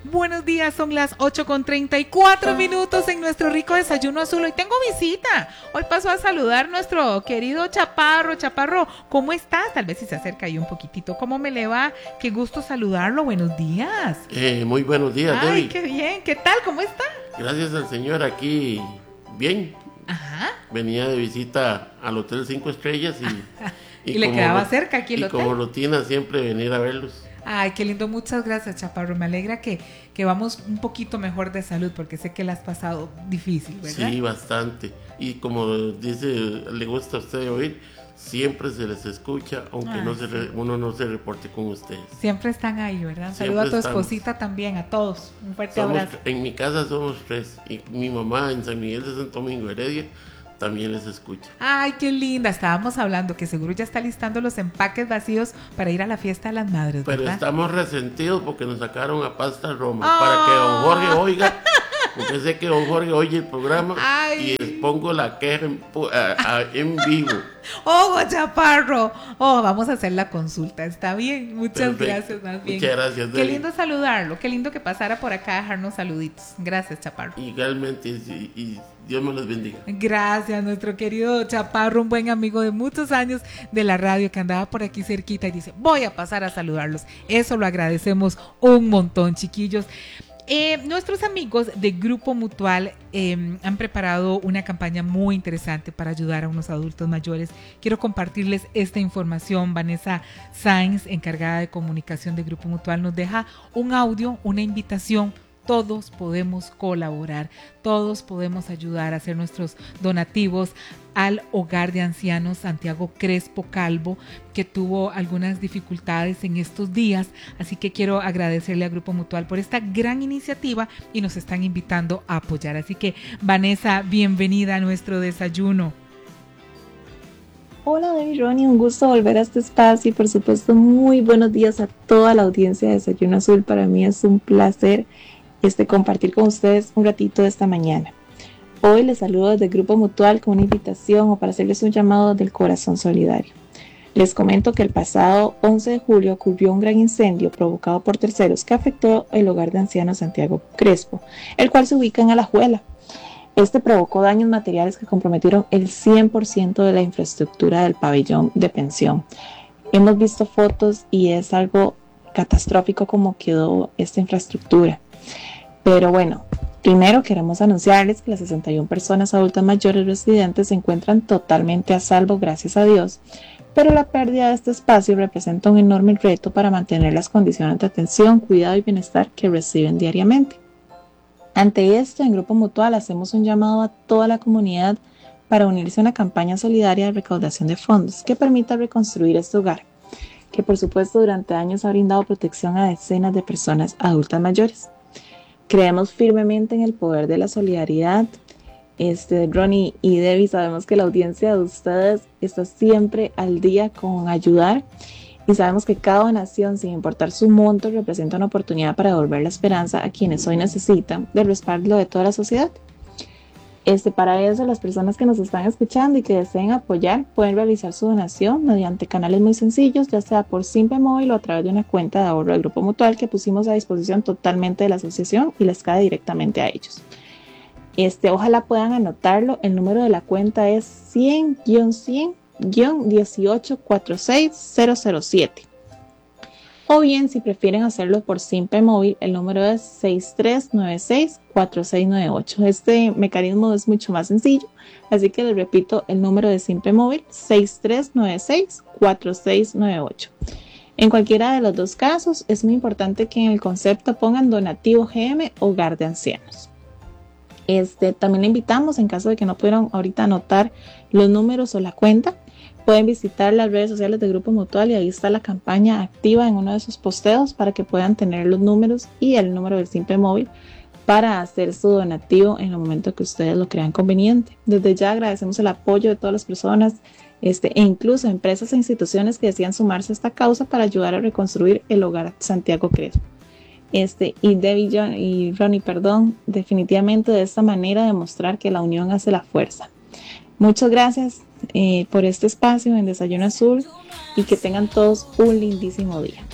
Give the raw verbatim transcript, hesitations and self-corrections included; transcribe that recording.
Buenos días, son las ocho con treinta y cuatro minutos en nuestro rico desayuno azul. Hoy tengo visita. Hoy paso a saludar a nuestro querido Chaparro. Chaparro, ¿cómo estás? Tal vez si se acerca ahí un poquitito. ¿Cómo me le va? Qué gusto saludarlo. Buenos días. Eh, muy buenos días, Ay, Debbie. qué bien. ¿Qué tal? ¿Cómo está? Gracias al Señor, aquí bien. Ajá. Venía de visita al Hotel Cinco Estrellas y, y, y le como, quedaba cerca aquí el y hotel. como rutina siempre venir a verlos. Ay, qué lindo, muchas gracias, Chaparro. Me alegra que, que vamos un poquito mejor de salud, porque sé que la has pasado difícil, ¿verdad? Sí, bastante. Y como dice, le gusta a usted oír, siempre se les escucha, aunque Ay, no se sí. re, uno no se reporte con ustedes. Siempre están ahí, ¿verdad? Siempre Saluda a tu estamos. esposita también, a todos. Un fuerte Somos, abrazo. en mi casa somos tres, y mi mamá en San Miguel de Santo Domingo, Heredia, también les escucha. Ay, qué linda. Estábamos hablando que seguro ya está listando los empaques vacíos para ir a la fiesta de las madres, Pero ¿verdad? estamos resentidos porque nos sacaron a Pasta Roma Oh. para que don Jorge oiga, porque sé que don Jorge oye el programa. Ay. Y les pongo la queja en, a, a, en vivo. Oh, Chaparro. Oh, vamos a hacer la consulta. Está bien. Muchas Perfecto. gracias, más bien. Muchas gracias, Qué Debbie. lindo saludarlo. Qué lindo que pasara por acá a dejarnos saluditos. Gracias, Chaparro. Igualmente, y, y Dios me los bendiga. Gracias, nuestro querido Chaparro, un buen amigo de muchos años de la radio que andaba por aquí cerquita y dice, voy a pasar a saludarlos. Eso lo agradecemos un montón, chiquillos. Eh, nuestros amigos de Grupo Mutual eh, han preparado una campaña muy interesante para ayudar a unos adultos mayores. Quiero compartirles esta información. Vanessa Sainz, encargada de comunicación de Grupo Mutual, nos deja un audio, una invitación. Todos podemos colaborar, todos podemos ayudar a hacer nuestros donativos al Hogar de Ancianos Santiago Crespo Calvo, que tuvo algunas dificultades en estos días. Así que quiero agradecerle a Grupo Mutual por esta gran iniciativa y nos están invitando a apoyar. Así que, Vanessa, bienvenida a nuestro desayuno. Hola, Debbie, Ronnie, un gusto volver a este espacio y por supuesto muy buenos días a toda la audiencia de Desayuno Azul. Para mí es un placer Este, compartir con ustedes un ratito de esta mañana. Hoy les saludo desde Grupo Mutual con una invitación o para hacerles un llamado del corazón solidario. Les comento que el pasado once de julio ocurrió un gran incendio provocado por terceros que afectó el Hogar de Ancianos Santiago Crespo, el cual se ubica en Alajuela. Este provocó daños materiales que comprometieron el cien por ciento de la infraestructura del pabellón de pensión. Hemos visto fotos y es algo catastrófico como quedó esta infraestructura. Pero bueno, primero queremos anunciarles que las sesenta y una personas adultas mayores residentes se encuentran totalmente a salvo, gracias a Dios, pero la pérdida de este espacio representa un enorme reto para mantener las condiciones de atención, cuidado y bienestar que reciben diariamente. Ante esto, en Grupo Mutual hacemos un llamado a toda la comunidad para unirse a una campaña solidaria de recaudación de fondos que permita reconstruir este hogar, que por supuesto durante años ha brindado protección a decenas de personas adultas mayores. Creemos firmemente en el poder de la solidaridad. Este, Ronnie y Debbie, sabemos que la audiencia de ustedes está siempre al día con ayudar y sabemos que cada donación, sin importar su monto, representa una oportunidad para devolver la esperanza a quienes hoy necesitan del respaldo de toda la sociedad. Este, para eso, las personas que nos están escuchando y que deseen apoyar pueden realizar su donación mediante canales muy sencillos, ya sea por Simpe Móvil o a través de una cuenta de ahorro del Grupo Mutual que pusimos a disposición totalmente de la asociación y les cae directamente a ellos. Este, ojalá puedan anotarlo. El número de la cuenta es cien cien dieciocho cuarenta y seis cero cero siete. O bien, si prefieren hacerlo por Simpe Móvil, el número es seis tres nueve seis cuatro seis nueve ocho. Este mecanismo es mucho más sencillo, así que les repito el número de Simpe Móvil, seis tres nueve seis cuatro seis nueve ocho. En cualquiera de los dos casos, es muy importante que en el concepto pongan Donativo G M Hogar de Ancianos. Este, también le invitamos, en caso de que no pudieran ahorita anotar los números o la cuenta, pueden visitar las redes sociales de Grupo Mutual y ahí está la campaña activa en uno de sus posteos para que puedan tener los números y el número del Simpe Móvil para hacer su donativo en el momento que ustedes lo crean conveniente. Desde ya agradecemos el apoyo de todas las personas este, e incluso empresas e instituciones que decían sumarse a esta causa para ayudar a reconstruir el Hogar Santiago Crespo. Este, y Debbie John, y Ronnie, perdón, definitivamente de esta manera demostrar que la unión hace la fuerza. Muchas gracias eh, por este espacio en Desayuno Azul y que tengan todos un lindísimo día.